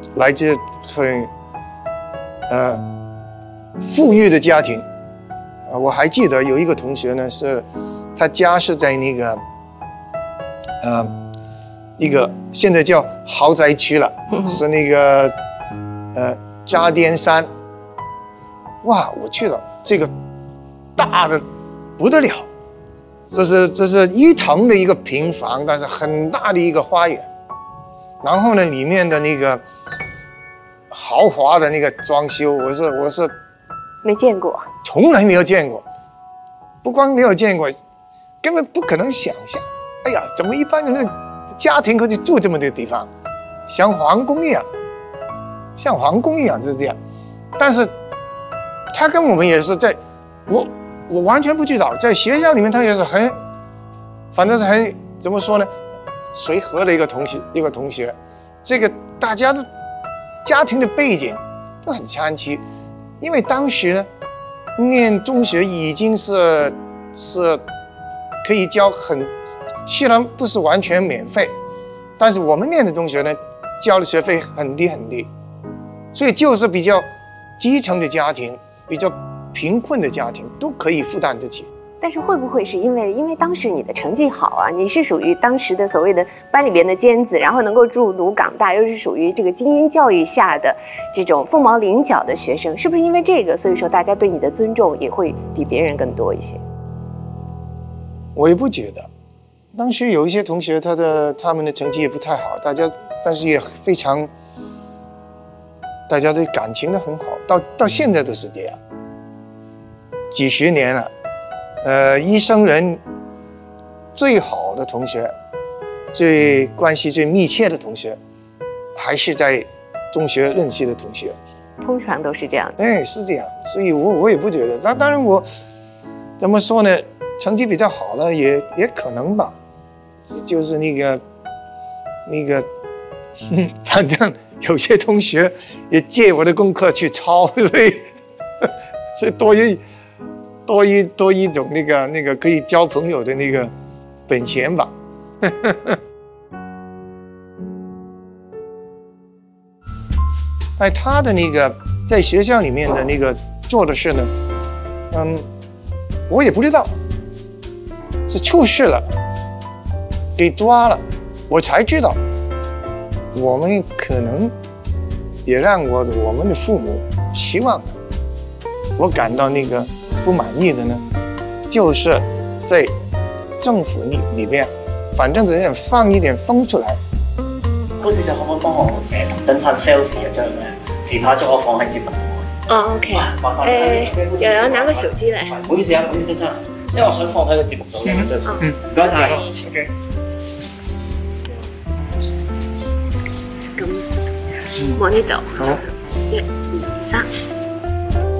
来自很富裕的家庭。我还记得有一个同学呢，他家是在那个一个现在叫豪宅区了，是那个渣甸山。哇，我去了，这个大的不得了，这是1层的一个平房，但是很大的一个花园。然后呢，里面的那个豪华的那个装修，我是没见过， 从来没有见过。不光没有见过，根本不可能想象。哎呀，怎么一般人的家庭可以住这么的地方，像皇宫一样，就是这样。但是他跟我们也是我完全不知道，在学校里面他也是反正是很怎么说呢，随和的一个同学。这个大家的家庭的背景都很参差，因为当时呢念中学已经是可以交虽然不是完全免费，但是我们念的中学呢交的学费很低很低，所以就是比较基层的家庭，比较贫困的家庭都可以负担得起。 但是会不会是因为当时你的成绩好啊，你是属于当时的所谓的班里边的尖子，然后能够入读港大，又是属于这个精英教育下的这种凤毛麟角的学生，是不是因为这个，所以说大家对你的尊重也会比别人更多一些？ 我也不觉得，当时有一些同学他们的成绩也不太好，但是也非常，大家的感情都很好，到现在都是这样，几十年了。一生人最好的同学，关系最密切的同学，还是在中学认识的同学。 通常都是这样。 哎，是这样，所以我也不觉得。那当然我怎么说呢？成绩比较好了也可能吧，就是那个，反正有些同学也借我的功课去抄，所以多一种那个可以交朋友的那个本钱吧。哎，他的那个在学校里面的那个做的事呢，我也不知道，是出事了，给抓了，我才知道。我们可能也让我们的父母希望我感到那个不满意的呢，就是在政府里边，反正只想放一點風出嚟。 高小姐可唔可以幫我同真山 selfie 一張咧？自拍咗我放喺節目度。 哦 ，OK。又有拿個手機嚟。 唔好意思啊，唔好意思真係，因為我想放喺個節目度嘅。唔該晒。OK。 咁望呢度。好。